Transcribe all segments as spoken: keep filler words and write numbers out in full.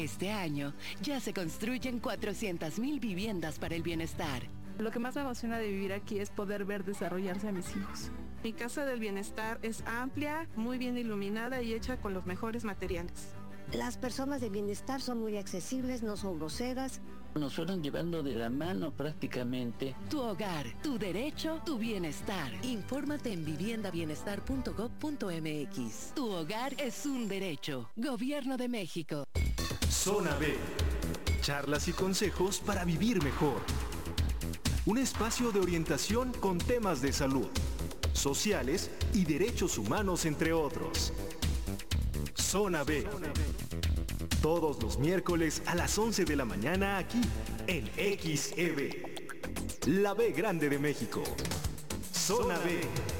Este año ya se construyen cuatrocientas mil viviendas para el bienestar. Lo que más me emociona de vivir aquí es poder ver desarrollarse a mis hijos. Mi casa del bienestar es amplia, muy bien iluminada y hecha con los mejores materiales. Las personas de bienestar son muy accesibles, no son groseras. Nos fueron llevando de la mano prácticamente. Tu hogar, tu derecho, tu bienestar. Infórmate en vivienda bienestar punto gob punto eme equis. Tu hogar es un derecho. Gobierno de México. Zona B. Charlas y consejos para vivir mejor. Un espacio de orientación con temas de salud, sociales y derechos humanos, entre otros. Zona B. Todos los miércoles a las once de la mañana aquí en X E B. La B grande de México. Zona B.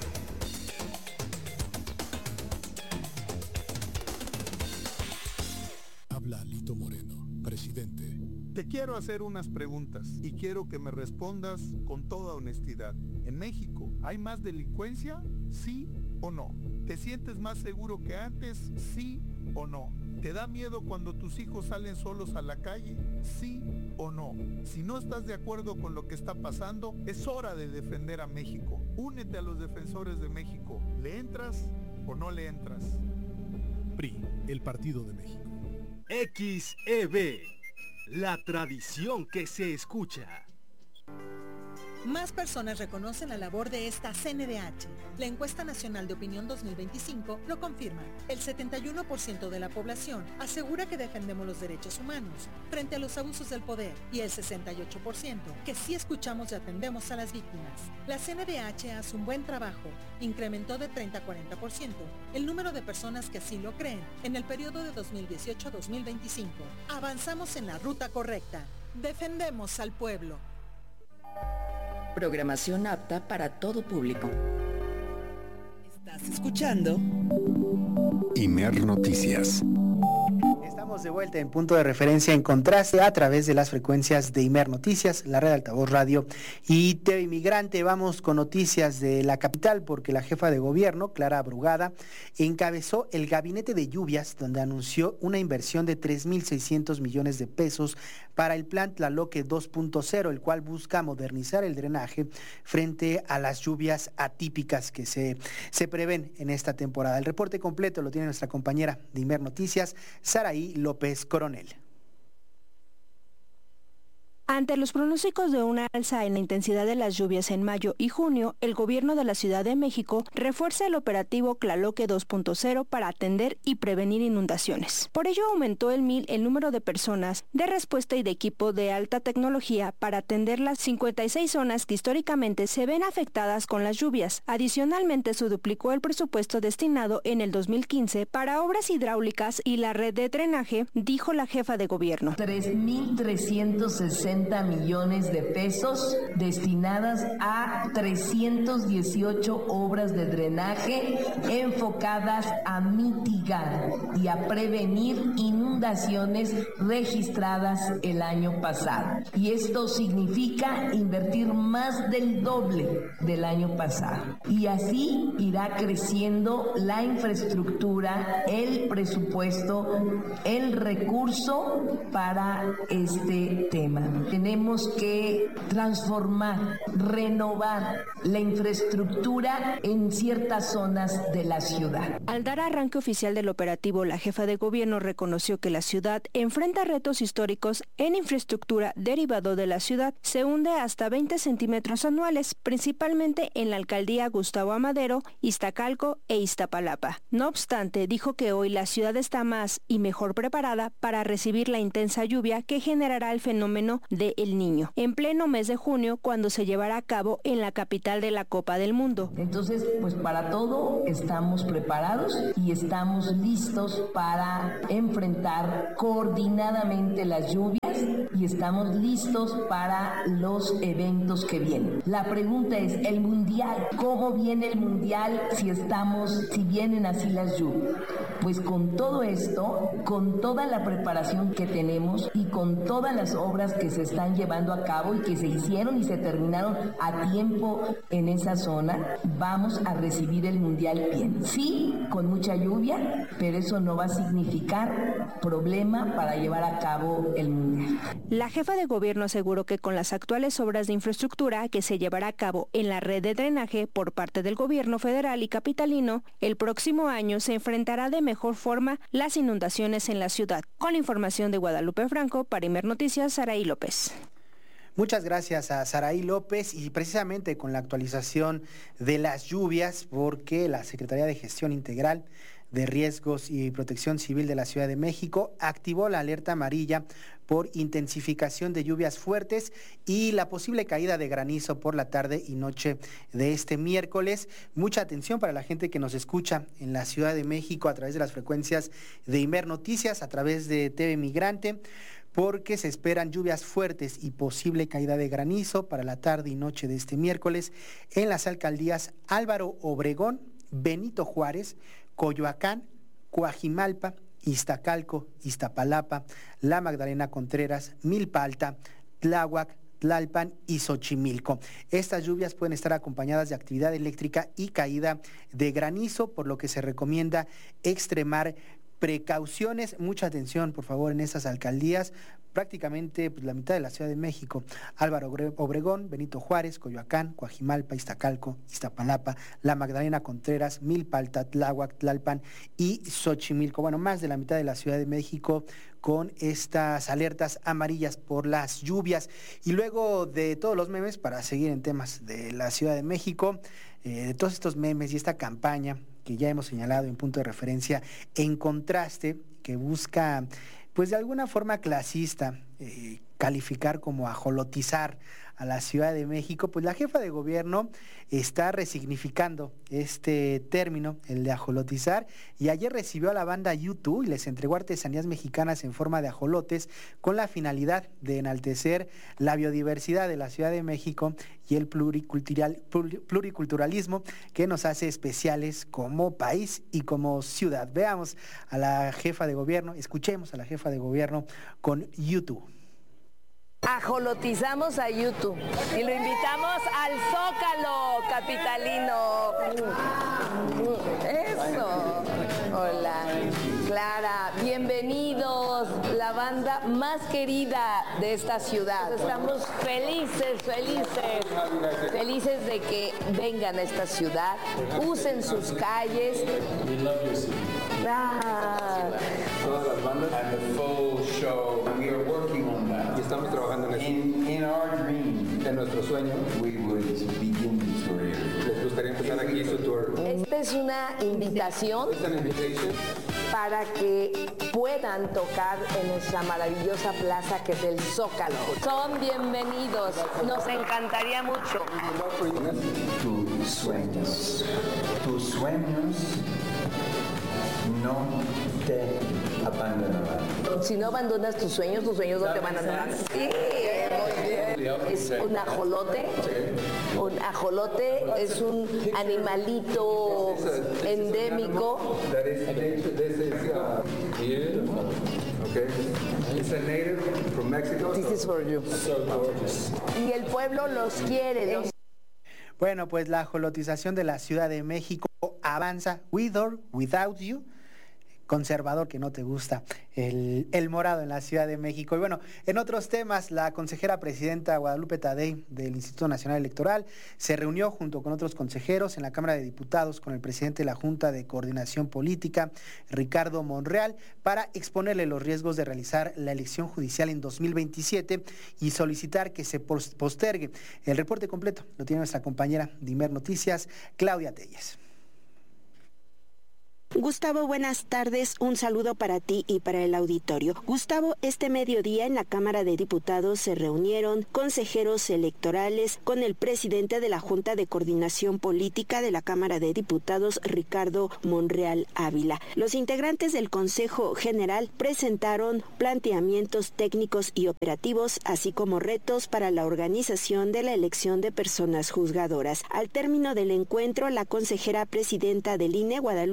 Habla Lito Moreno, presidente. Te quiero hacer unas preguntas y quiero que me respondas con toda honestidad. ¿En México hay más delincuencia? ¿Sí o no? ¿Te sientes más seguro que antes? ¿Sí o no? ¿Te da miedo cuando tus hijos salen solos a la calle? ¿Sí o no? Si no estás de acuerdo con lo que está pasando, es hora de defender a México. Únete a los defensores de México. ¿Le entras o no le entras? P R I, el Partido de México. X E B. La tradición que se escucha. Más personas reconocen la labor de esta C N D H. La encuesta nacional de opinión dos mil veinticinco lo confirma. El setenta y uno por ciento de la población asegura que defendemos los derechos humanos frente a los abusos del poder y el sesenta y ocho por ciento que sí escuchamos y atendemos a las víctimas. La C N D H hace un buen trabajo. Incrementó de treinta a cuarenta por ciento el número de personas que así lo creen en el periodo de dos mil dieciocho a dos mil veinticinco. Avanzamos en la ruta correcta. Defendemos al pueblo. Programación apta para todo público. Estás escuchando Imer Noticias. Estamos de vuelta en Punto de Referencia en Contraste a través de las frecuencias de Imer Noticias, la red Altavoz Radio y T V Migrante. Vamos con noticias de la capital porque la jefa de gobierno, Clara Brugada, encabezó el gabinete de lluvias donde anunció una inversión de tres mil seiscientos millones de pesos para el plan Tlaloque dos punto cero, el cual busca modernizar el drenaje frente a las lluvias atípicas que se, se prevén en esta temporada. El reporte completo lo tiene nuestra compañera de Imer Noticias, Saraí López Coronel. Ante los pronósticos de una alza en la intensidad de las lluvias en mayo y junio, el gobierno de la Ciudad de México refuerza el operativo Tlaloque dos punto cero para atender y prevenir inundaciones. Por ello aumentó el MIL el número de personas de respuesta y de equipo de alta tecnología para atender las cincuenta y seis zonas que históricamente se ven afectadas con las lluvias. Adicionalmente, se duplicó el presupuesto destinado en el dos mil quince para obras hidráulicas y la red de drenaje, dijo la jefa de gobierno. tres mil trescientos sesenta millones de pesos destinadas a trescientas dieciocho obras de drenaje enfocadas a mitigar y a prevenir inundaciones registradas el año pasado. Y esto significa invertir más del doble del año pasado. Y así irá creciendo la infraestructura, el presupuesto, el recurso para este tema. Tenemos que transformar, renovar la infraestructura en ciertas zonas de la ciudad. Al dar arranque oficial del operativo, la jefa de gobierno reconoció que la ciudad enfrenta retos históricos en infraestructura derivado de la ciudad. Se hunde hasta veinte centímetros anuales, principalmente en la alcaldía Gustavo Amadero, Iztacalco e Iztapalapa. No obstante, dijo que hoy la ciudad está más y mejor preparada para recibir la intensa lluvia que generará el fenómeno de El Niño, en pleno mes de junio, cuando se llevará a cabo en la capital de la Copa del Mundo. Entonces, pues para todo estamos preparados y estamos listos para enfrentar coordinadamente las lluvias y estamos listos para los eventos que vienen. La pregunta es, el Mundial, ¿cómo viene el Mundial si estamos, si vienen así las lluvias? Pues con todo esto, con toda la preparación que tenemos y con todas las obras que se están llevando a cabo y que se hicieron y se terminaron a tiempo en esa zona, vamos a recibir el Mundial bien. Sí, con mucha lluvia, pero eso no va a significar problema para llevar a cabo el Mundial. La jefa de gobierno aseguró que con las actuales obras de infraestructura que se llevará a cabo en la red de drenaje por parte del gobierno federal y capitalino, el próximo año se enfrentará de mejor forma las inundaciones en la ciudad. Con la información de Guadalupe Franco, para Imer Noticias, Saraí López. Muchas gracias a Saraí López, y precisamente con la actualización de las lluvias, porque la Secretaría de Gestión Integral de Riesgos y Protección Civil de la Ciudad de México activó la alerta amarilla por intensificación de lluvias fuertes y la posible caída de granizo por la tarde y noche de este miércoles. Mucha atención para la gente que nos escucha en la Ciudad de México a través de las frecuencias de Imer Noticias, a través de T V Migrante, porque se esperan lluvias fuertes y posible caída de granizo para la tarde y noche de este miércoles en las alcaldías Álvaro Obregón, Benito Juárez, Coyoacán, Coajimalpa, Iztacalco, Iztapalapa, La Magdalena Contreras, Milpa Alta, Tláhuac, Tlalpan y Xochimilco. Estas lluvias pueden estar acompañadas de actividad eléctrica y caída de granizo, por lo que se recomienda extremar precauciones. Mucha atención, por favor, en estas alcaldías. Prácticamente pues, la mitad de la Ciudad de México: Álvaro Obregón, Benito Juárez, Coyoacán, Coajimalpa, Iztacalco, Iztapalapa, La Magdalena Contreras, Milpa Alta, Tláhuac, Tlalpan y Xochimilco. Bueno, más de la mitad de la Ciudad de México con estas alertas amarillas por las lluvias. Y luego de todos los memes, para seguir en temas de la Ciudad de México, eh, de todos estos memes y esta campaña que ya hemos señalado en Punto de Referencia, En Contraste, que busca pues de alguna forma clasista, eh, calificar como ajolotizar a la Ciudad de México, pues la jefa de gobierno está resignificando este término, el de ajolotizar, y ayer recibió a la banda U dos y les entregó artesanías mexicanas en forma de ajolotes con la finalidad de enaltecer la biodiversidad de la Ciudad de México y el pluricultural, pluriculturalismo que nos hace especiales como país y como ciudad. Veamos a la jefa de gobierno, escuchemos a la jefa de gobierno con U dos. Ajolotizamos a YouTube y lo invitamos al Zócalo capitalino. Eso. Hola, Clara. Bienvenidos, la banda más querida de esta ciudad. Estamos felices, felices, felices de que vengan a esta ciudad, usen sus calles. Ah. Todas las bandas and the full show. We are working on that. Y estamos trabajando en eso. In, in our dream, en nuestro sueño, we would begin this tour. Les gustaría empezar aquí su tour. Esta es una invitación para que puedan tocar en nuestra maravillosa plaza que es el Zócalo. Son bienvenidos. Nos encantaría mucho. Tus sueños. Tus sueños no te abandonarán. Si no abandonas tus sueños, tus sueños no te van a abandonar. Sí, muy bien. Es un ajolote. Un ajolote es un animalito endémico. It's a native from Mexico. This is for you. Y el pueblo los quiere. Los... Bueno, pues la ajolotización de la Ciudad de México avanza, with or without you. Conservador que no te gusta el, el morado en la Ciudad de México. Y bueno, en otros temas, la consejera presidenta Guadalupe Tadei del Instituto Nacional Electoral se reunió junto con otros consejeros en la Cámara de Diputados con el presidente de la Junta de Coordinación Política, Ricardo Monreal, para exponerle los riesgos de realizar la elección judicial en dos mil veintisiete y solicitar que se postergue. El reporte completo lo tiene nuestra compañera de Imer Noticias, Claudia Telles. Gustavo, buenas tardes. Un saludo para ti y para el auditorio. Gustavo, este mediodía en la Cámara de Diputados se reunieron consejeros electorales con el presidente de la Junta de Coordinación Política de la Cámara de Diputados, Ricardo Monreal Ávila. Los integrantes del Consejo General presentaron planteamientos técnicos y operativos, así como retos para la organización de la elección de personas juzgadoras. Al término del encuentro, la consejera presidenta del I N E, Guadalupe Tadei,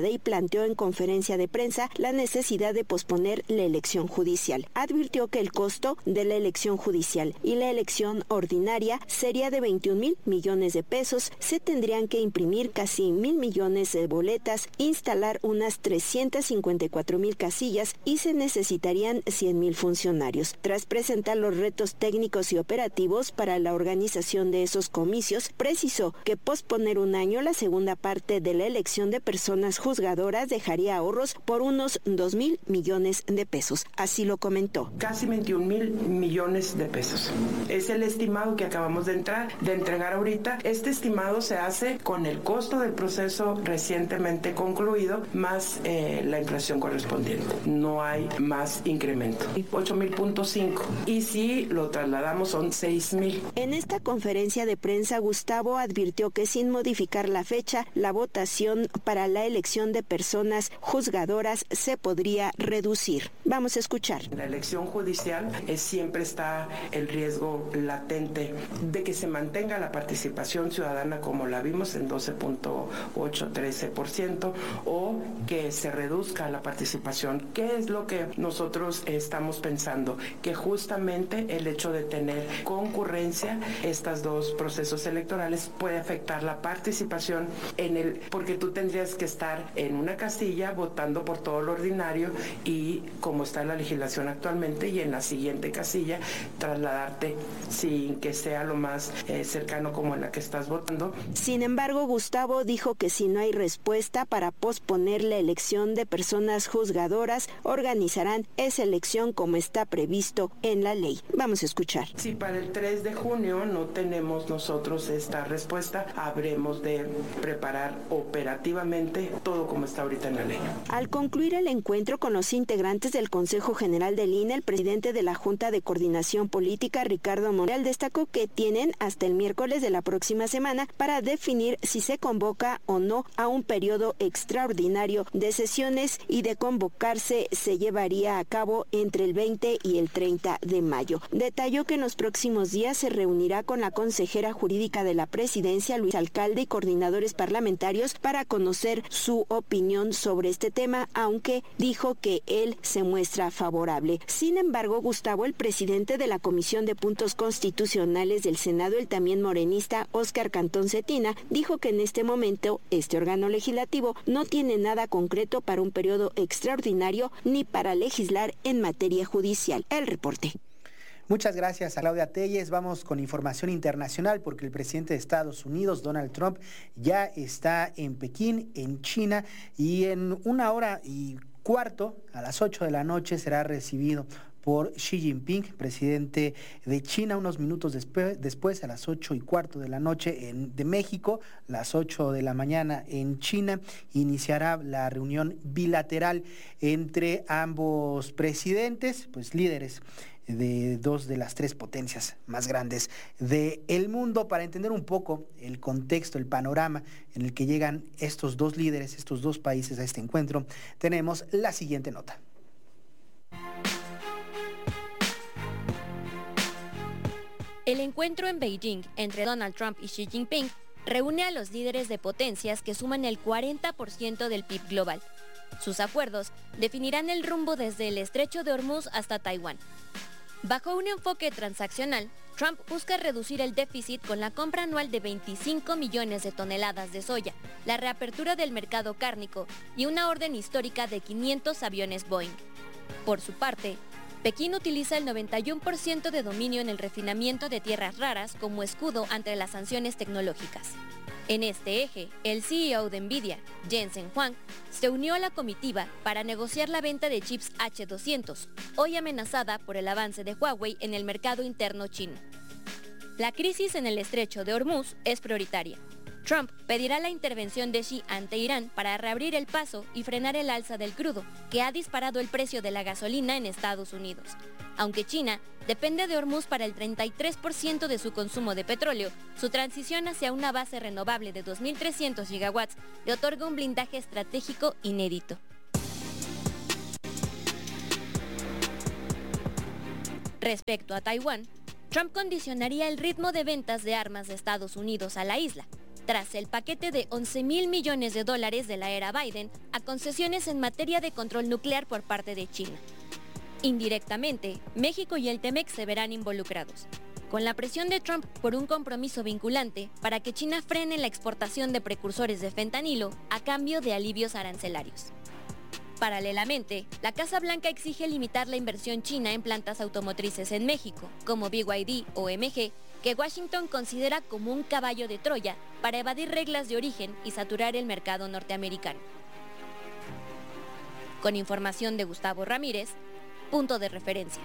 y planteó en conferencia de prensa la necesidad de posponer la elección judicial. Advirtió que el costo de la elección judicial y la elección ordinaria sería de veintiún mil millones de pesos, se tendrían que imprimir casi mil millones de boletas, instalar unas trescientas cincuenta y cuatro mil casillas y se necesitarían cien mil funcionarios. Tras presentar los retos técnicos y operativos para la organización de esos comicios, precisó que posponer un año la segunda parte de la elección de personas juzgadoras dejaría ahorros por unos dos mil millones de pesos. Así lo comentó. Casi veintiún mil millones de pesos. Es el estimado que acabamos de entrar, de entregar ahorita. Este estimado se hace con el costo del proceso recientemente concluido, más eh, la inflación correspondiente. No hay más incremento. ocho mil punto cinco. Y si lo trasladamos son seis mil. En esta conferencia de prensa, Gustavo advirtió que sin modificar la fecha, la votación para la elección de personas juzgadoras se podría reducir. Vamos a escuchar. En la elección judicial es, siempre está el riesgo latente de que se mantenga la participación ciudadana como la vimos en doce punto ocho, trece por ciento o que se reduzca la participación. ¿Qué es lo que nosotros estamos pensando? Que justamente el hecho de tener concurrencia, estos dos procesos electorales puede afectar la participación en el, porque tú tendrías que estar en una casilla votando por todo lo ordinario y como está la legislación actualmente y en la siguiente casilla trasladarte sin que sea lo más eh, cercano como en la que estás votando. Sin embargo, Gustavo dijo que si no hay respuesta para posponer la elección de personas juzgadoras, organizarán esa elección como está previsto en la ley. Vamos a escuchar. Si para el tres de junio no tenemos nosotros esta respuesta, habremos de preparar operativamente todo como está ahorita en la ley. Al concluir el encuentro con los integrantes del Consejo General del I N E, el presidente de la Junta de Coordinación Política, Ricardo Monreal, destacó que tienen hasta el miércoles de la próxima semana para definir si se convoca o no a un periodo extraordinario de sesiones y de convocarse se llevaría a cabo entre el veinte y el treinta de mayo. Detalló que en los próximos días se reunirá con la consejera jurídica de la presidencia, Luis Alcalde, y coordinadores parlamentarios para conocer su opinión sobre este tema, aunque dijo que él se muestra favorable. Sin embargo, Gustavo, el presidente de la Comisión de Puntos Constitucionales del Senado, el también morenista Óscar Cantón Cetina, dijo que en este momento este órgano legislativo no tiene nada concreto para un periodo extraordinario ni para legislar en materia judicial. El reporte. Muchas gracias a Claudia Telles. Vamos con información internacional porque el presidente de Estados Unidos, Donald Trump, ya está en Pekín, en China, y en una hora y cuarto, a las ocho de la noche, será recibido por Xi Jinping, presidente de China, unos minutos después, después a las ocho y cuarto de la noche en, de México, las ocho de la mañana en China, iniciará la reunión bilateral entre ambos presidentes, pues líderes de dos de las tres potencias más grandes del mundo. Para entender un poco el contexto, el panorama en el que llegan estos dos líderes, estos dos países a este encuentro, tenemos la siguiente nota. El encuentro en Beijing entre Donald Trump y Xi Jinping reúne a los líderes de potencias que suman el cuarenta por ciento del P I B global. Sus acuerdos definirán el rumbo desde el estrecho de Hormuz hasta Taiwán. Bajo un enfoque transaccional, Trump busca reducir el déficit con la compra anual de veinticinco millones de toneladas de soya, la reapertura del mercado cárnico y una orden histórica de quinientos aviones Boeing. Por su parte, Pekín utiliza el noventa y uno por ciento de dominio en el refinamiento de tierras raras como escudo ante las sanciones tecnológicas. En este eje, el C E O de Nvidia, Jensen Huang, se unió a la comitiva para negociar la venta de chips H doscientos, hoy amenazada por el avance de Huawei en el mercado interno chino. La crisis en el estrecho de Hormuz es prioritaria. Trump pedirá la intervención de Xi ante Irán para reabrir el paso y frenar el alza del crudo, que ha disparado el precio de la gasolina en Estados Unidos. Aunque China depende de Hormuz para el treinta y tres por ciento de su consumo de petróleo, su transición hacia una base renovable de dos mil trescientos gigawatts le otorga un blindaje estratégico inédito. Respecto a Taiwán, Trump condicionaría el ritmo de ventas de armas de Estados Unidos a la isla. tras el paquete de once mil millones de dólares de la era Biden a concesiones en materia de control nuclear por parte de China. Indirectamente, México y el T-MEC se verán involucrados, con la presión de Trump por un compromiso vinculante para que China frene la exportación de precursores de fentanilo a cambio de alivios arancelarios. Paralelamente, la Casa Blanca exige limitar la inversión china en plantas automotrices en México, como B Y D o M G, que Washington considera como un caballo de Troya para evadir reglas de origen y saturar el mercado norteamericano. Con información de Gustavo Ramírez, Punto de Referencia.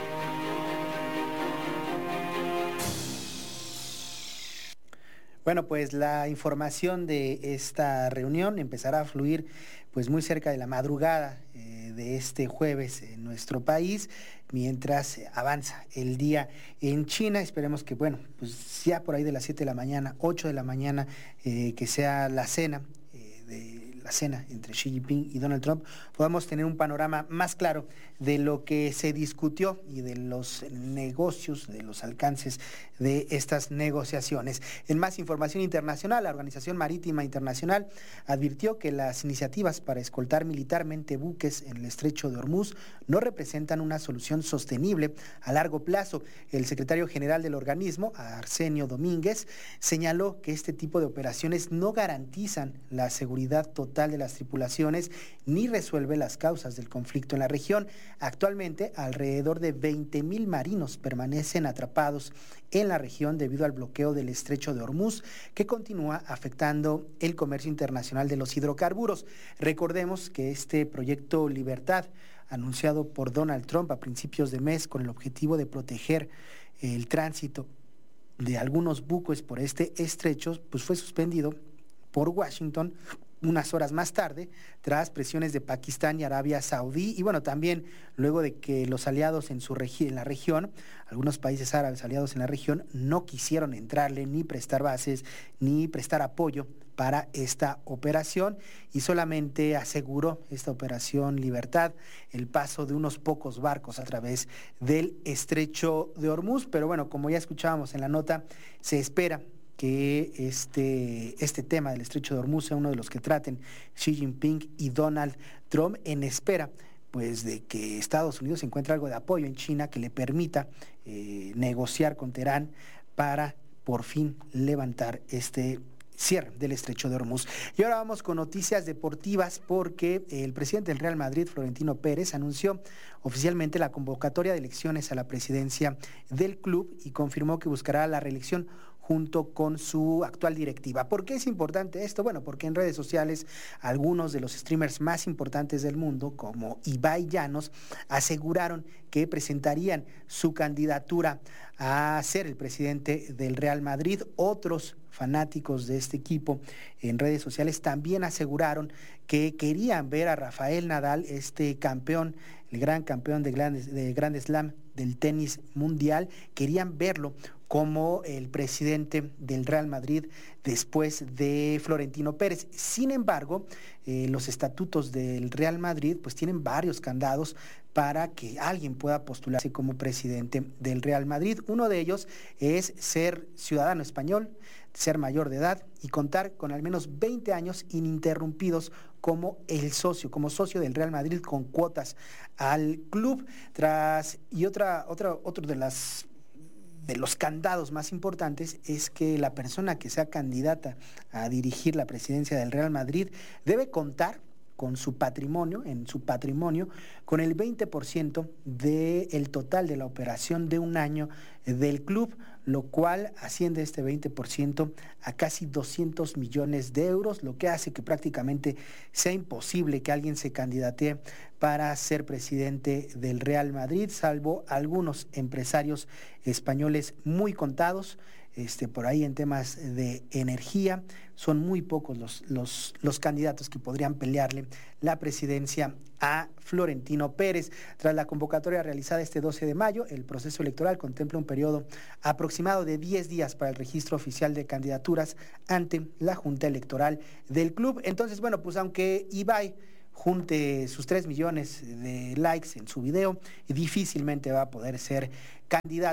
Bueno, pues la información de esta reunión empezará a fluir pues muy cerca de la madrugada eh, de este jueves en nuestro país, mientras avanza el día en China. Esperemos que, bueno, pues ya por ahí de las siete de la mañana, ocho de la mañana, eh, que sea la cena eh, de la cena entre Xi Jinping y Donald Trump, podamos tener un panorama más claro de lo que se discutió y de los negocios, de los alcances de estas negociaciones. En más información internacional, la Organización Marítima Internacional advirtió que las iniciativas para escoltar militarmente buques en el Estrecho de Hormuz no representan una solución sostenible a largo plazo. El secretario general del organismo, Arsenio Domínguez, señaló que este tipo de operaciones no garantizan la seguridad total de las tripulaciones ni resuelve las causas del conflicto en la región. Actualmente, alrededor de veinte mil marinos permanecen atrapados en la región debido al bloqueo del Estrecho de Hormuz, que continúa afectando el comercio internacional de los hidrocarburos. Recordemos que este proyecto Libertad, anunciado por Donald Trump a principios de mes con el objetivo de proteger el tránsito de algunos buques por este estrecho, pues fue suspendido por Washington unas horas más tarde, tras presiones de Pakistán y Arabia Saudí, y bueno, también luego de que los aliados en, su regi- en la región, algunos países árabes aliados en la región, no quisieron entrarle, ni prestar bases, ni prestar apoyo para esta operación, y solamente aseguró esta operación Libertad el paso de unos pocos barcos a través del Estrecho de Hormuz. Pero bueno, como ya escuchábamos en la nota, se espera que este, este tema del Estrecho de Hormuz sea uno de los que traten Xi Jinping y Donald Trump, en espera pues de que Estados Unidos encuentre algo de apoyo en China que le permita eh, negociar con Teherán para por fin levantar este cierre del Estrecho de Hormuz. Y ahora vamos con noticias deportivas, porque el presidente del Real Madrid, Florentino Pérez, anunció oficialmente la convocatoria de elecciones a la presidencia del club y confirmó que buscará la reelección junto con su actual directiva. ¿Por qué es importante esto? Bueno, porque en redes sociales algunos de los streamers más importantes del mundo, como Ibai Llanos, aseguraron que presentarían su candidatura a ser el presidente del Real Madrid. Otros fanáticos de este equipo en redes sociales también aseguraron que querían ver a Rafael Nadal, este campeón, el gran campeón de Grand, de Grand Slam del tenis mundial, querían verlo como el presidente del Real Madrid después de Florentino Pérez. Sin embargo, eh, los estatutos del Real Madrid pues tienen varios candados para que alguien pueda postularse como presidente del Real Madrid. Uno de ellos es ser ciudadano español, ser mayor de edad y contar con al menos veinte años ininterrumpidos como el socio, como socio del Real Madrid con cuotas al club. Tras y otra, otra, otro de las de los candados más importantes es que la persona que sea candidata a dirigir la presidencia del Real Madrid debe contar con su patrimonio, en su patrimonio, con el veinte por ciento del total de la operación de un año del club, lo cual asciende este veinte por ciento a casi doscientos millones de euros, lo que hace que prácticamente sea imposible que alguien se candidatee para ser presidente del Real Madrid, salvo algunos empresarios españoles muy contados. Este, por ahí en temas de energía, son muy pocos los, los, los candidatos que podrían pelearle la presidencia a Florentino Pérez. Tras la convocatoria realizada este doce de mayo, el proceso electoral contempla un periodo aproximado de diez días para el registro oficial de candidaturas ante la Junta Electoral del club. Entonces, bueno, pues aunque Ibai junte sus tres millones de likes en su video, difícilmente va a poder ser candidato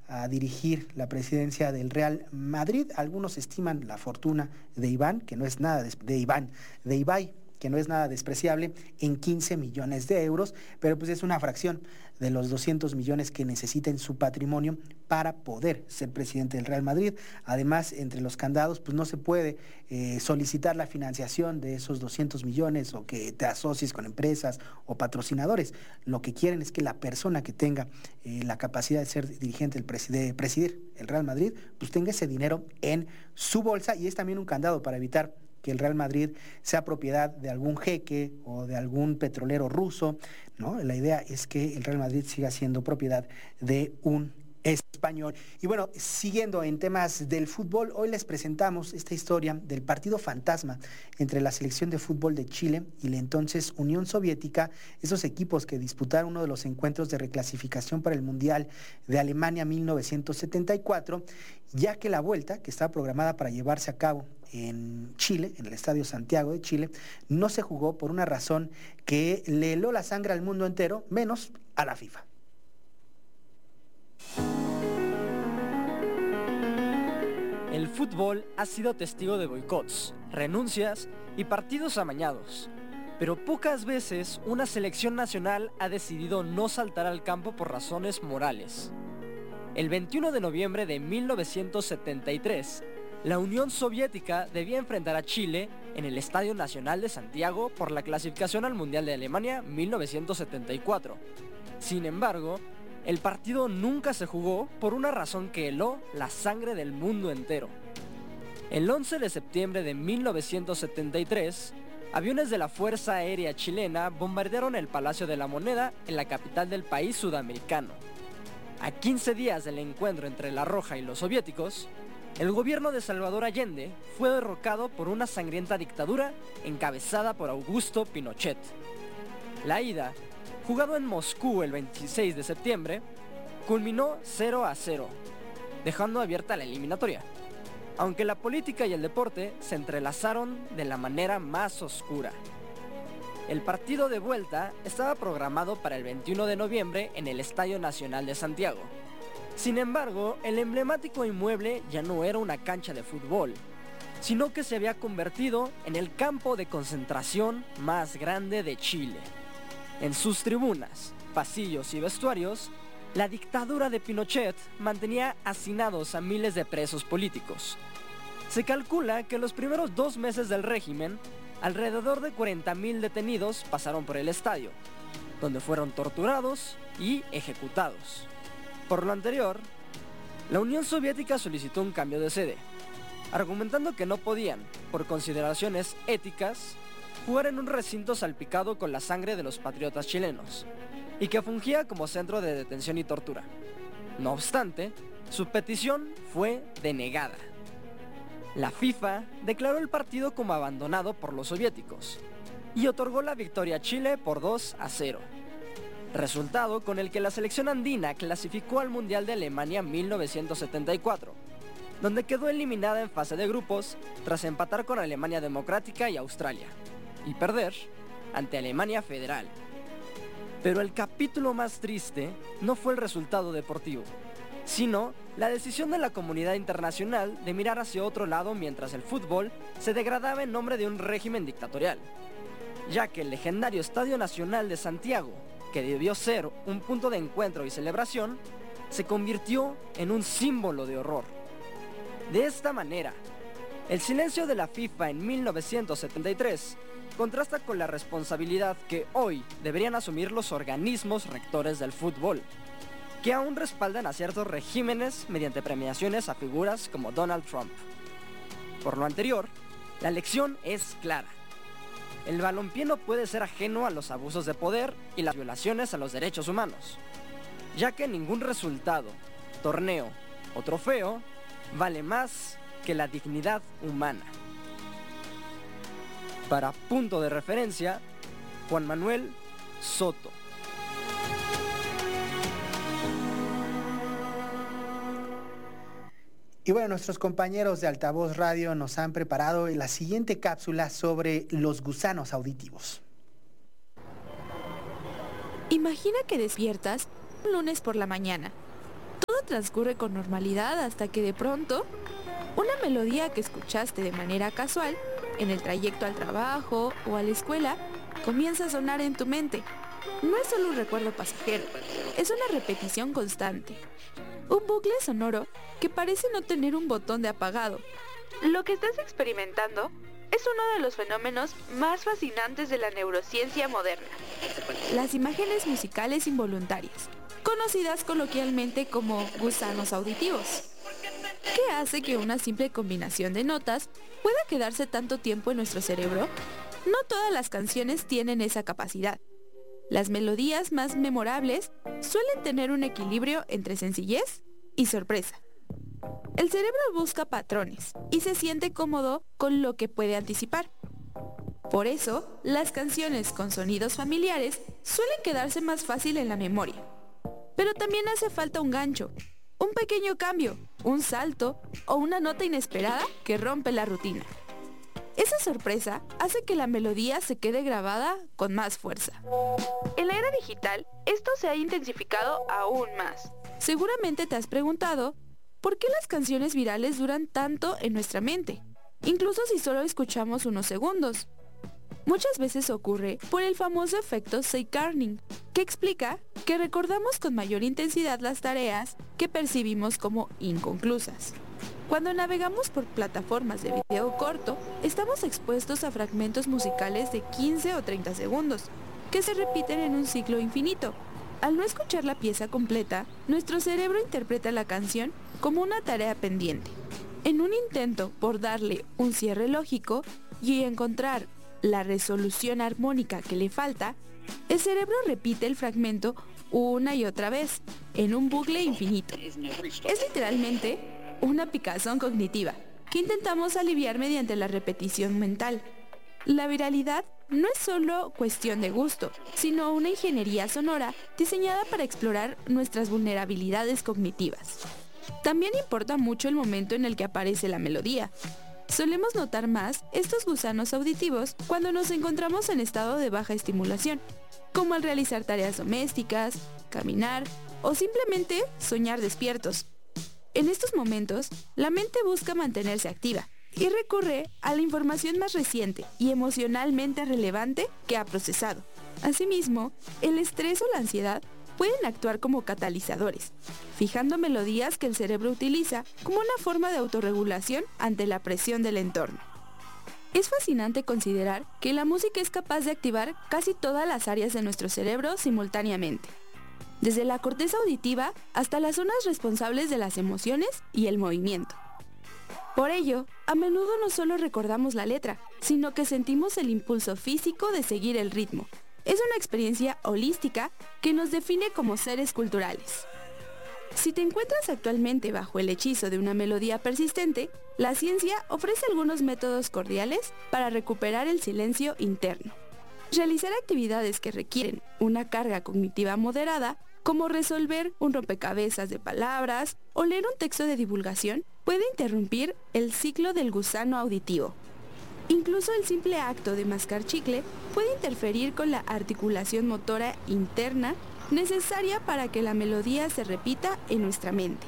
a dirigir la presidencia del Real Madrid. Algunos estiman la fortuna de Iván, que no es nada de, de Iván, de Ibai, que no es nada despreciable, en quince millones de euros, pero pues es una fracción de los doscientos millones que necesita en su patrimonio para poder ser presidente del Real Madrid. Además, entre los candados, pues no se puede eh, solicitar la financiación de esos doscientos millones o que te asocies con empresas o patrocinadores. Lo que quieren es que la persona que tenga eh, la capacidad de ser dirigente, el preside, presidir el Real Madrid, pues tenga ese dinero en su bolsa, y es también un candado para evitar que el Real Madrid sea propiedad de algún jeque o de algún petrolero ruso, ¿no? La idea es que el Real Madrid siga siendo propiedad de un español. Y bueno, siguiendo en temas del fútbol, hoy les presentamos esta historia del partido fantasma entre la selección de fútbol de Chile y la entonces Unión Soviética, esos equipos que disputaron uno de los encuentros de reclasificación para el Mundial de Alemania mil novecientos setenta y cuatro, ya que la vuelta, que estaba programada para llevarse a cabo en Chile, en el Estadio Santiago de Chile, no se jugó por una razón que le heló la sangre al mundo entero, menos a la FIFA. El fútbol ha sido testigo de boicots, renuncias y partidos amañados, pero pocas veces una selección nacional ha decidido no saltar al campo por razones morales. El veintiuno de noviembre de mil novecientos setenta y tres, la Unión Soviética debía enfrentar a Chile en el Estadio Nacional de Santiago por la clasificación al Mundial de Alemania mil novecientos setenta y cuatro. Sin embargo, el partido nunca se jugó por una razón que heló la sangre del mundo entero. El once de septiembre de mil novecientos setenta y tres, aviones de la Fuerza Aérea Chilena bombardearon el Palacio de la Moneda en la capital del país sudamericano. A quince días del encuentro entre la Roja y los soviéticos, el gobierno de Salvador Allende fue derrocado por una sangrienta dictadura encabezada por Augusto Pinochet. La ida, jugado en Moscú el veintiséis de septiembre, culminó cero a cero, dejando abierta la eliminatoria, aunque la política y el deporte se entrelazaron de la manera más oscura. El partido de vuelta estaba programado para el veintiuno de noviembre en el Estadio Nacional de Santiago. Sin embargo, el emblemático inmueble ya no era una cancha de fútbol, sino que se había convertido en el campo de concentración más grande de Chile. En sus tribunas, pasillos y vestuarios, la dictadura de Pinochet mantenía hacinados a miles de presos políticos. Se calcula que en los primeros dos meses del régimen, alrededor de cuarenta mil detenidos pasaron por el estadio, donde fueron torturados y ejecutados. Por lo anterior, la Unión Soviética solicitó un cambio de sede, argumentando que no podían, por consideraciones éticas, jugar en un recinto salpicado con la sangre de los patriotas chilenos, y que fungía como centro de detención y tortura. No obstante, su petición fue denegada. La FIFA declaró el partido como abandonado por los soviéticos y otorgó la victoria a Chile por dos a cero. Resultado con el que la selección andina clasificó al Mundial de Alemania mil novecientos setenta y cuatro, donde quedó eliminada en fase de grupos tras empatar con Alemania Democrática y Australia, y perder ante Alemania Federal. Pero el capítulo más triste no fue el resultado deportivo, sino la decisión de la comunidad internacional de mirar hacia otro lado mientras el fútbol se degradaba en nombre de un régimen dictatorial, ya que el legendario Estadio Nacional de Santiago, que debió ser un punto de encuentro y celebración, se convirtió en un símbolo de horror. De esta manera, el silencio de la FIFA en mil novecientos setenta y tres contrasta con la responsabilidad que hoy deberían asumir los organismos rectores del fútbol, que aún respaldan a ciertos regímenes mediante premiaciones a figuras como Donald Trump. Por lo anterior, la lección es clara. El balompié no puede ser ajeno a los abusos de poder y las violaciones a los derechos humanos, ya que ningún resultado, torneo o trofeo vale más que la dignidad humana. Para Punto de Referencia, Juan Manuel Soto. Y bueno, nuestros compañeros de Altavoz Radio nos han preparado la siguiente cápsula sobre los gusanos auditivos. Imagina que despiertas un lunes por la mañana. Toda transcurre con normalidad hasta que de pronto, una melodía que escuchaste de manera casual, en el trayecto al trabajo o a la escuela, comienza a sonar en tu mente. No es solo un recuerdo pasajero, es una repetición constante. Un bucle sonoro que parece no tener un botón de apagado. Lo que estás experimentando es uno de los fenómenos más fascinantes de la neurociencia moderna. Las imágenes musicales involuntarias, conocidas coloquialmente como gusanos auditivos. ¿Qué hace que una simple combinación de notas pueda quedarse tanto tiempo en nuestro cerebro? No todas las canciones tienen esa capacidad. Las melodías más memorables suelen tener un equilibrio entre sencillez y sorpresa. El cerebro busca patrones y se siente cómodo con lo que puede anticipar. Por eso, las canciones con sonidos familiares suelen quedarse más fácil en la memoria. Pero también hace falta un gancho, un pequeño cambio, un salto o una nota inesperada que rompe la rutina. Esa sorpresa hace que la melodía se quede grabada con más fuerza. En la era digital, esto se ha intensificado aún más. Seguramente te has preguntado, ¿por qué las canciones virales duran tanto en nuestra mente? Incluso si solo escuchamos unos segundos. Muchas veces ocurre por el famoso efecto Zeigarnik, que explica que recordamos con mayor intensidad las tareas que percibimos como inconclusas. Cuando navegamos por plataformas de video corto, estamos expuestos a fragmentos musicales de quince o treinta segundos, que se repiten en un ciclo infinito. Al no escuchar la pieza completa, nuestro cerebro interpreta la canción como una tarea pendiente. En un intento por darle un cierre lógico y encontrar la resolución armónica que le falta, el cerebro repite el fragmento una y otra vez, en un bucle infinito. Es literalmente una picazón cognitiva, que intentamos aliviar mediante la repetición mental. La viralidad no es solo cuestión de gusto, sino una ingeniería sonora diseñada para explorar nuestras vulnerabilidades cognitivas. También importa mucho el momento en el que aparece la melodía. Solemos notar más estos gusanos auditivos cuando nos encontramos en estado de baja estimulación, como al realizar tareas domésticas, caminar o simplemente soñar despiertos. En estos momentos, la mente busca mantenerse activa y recurre a la información más reciente y emocionalmente relevante que ha procesado. Asimismo, el estrés o la ansiedad pueden actuar como catalizadores, fijando melodías que el cerebro utiliza como una forma de autorregulación ante la presión del entorno. Es fascinante considerar que la música es capaz de activar casi todas las áreas de nuestro cerebro simultáneamente, desde la corteza auditiva hasta las zonas responsables de las emociones y el movimiento. Por ello, a menudo no solo recordamos la letra, sino que sentimos el impulso físico de seguir el ritmo. Es una experiencia holística que nos define como seres culturales. Si te encuentras actualmente bajo el hechizo de una melodía persistente, la ciencia ofrece algunos métodos cordiales para recuperar el silencio interno. Realizar actividades que requieren una carga cognitiva moderada, como resolver un rompecabezas de palabras o leer un texto de divulgación, puede interrumpir el ciclo del gusano auditivo. Incluso el simple acto de mascar chicle puede interferir con la articulación motora interna necesaria para que la melodía se repita en nuestra mente.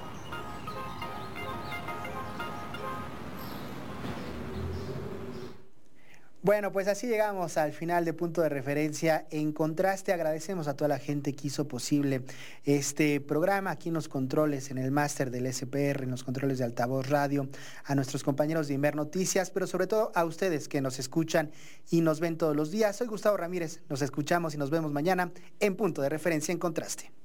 Bueno, pues así llegamos al final de Punto de Referencia. En Contraste, agradecemos a toda la gente que hizo posible este programa aquí en los controles, en el máster del S P R, en los controles de Altavoz Radio, a nuestros compañeros de Imer Noticias, pero sobre todo a ustedes que nos escuchan y nos ven todos los días. Soy Gustavo Ramírez, nos escuchamos y nos vemos mañana en Punto de Referencia en Contraste.